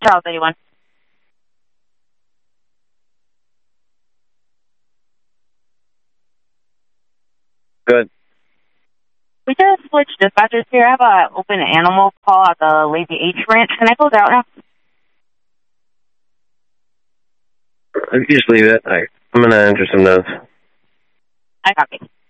Charles 81. Good. We just switched dispatchers here. I have an open animal call at the Lazy H Ranch. Can I close it out now? Just leave it. I'm going to enter some notes. I copy.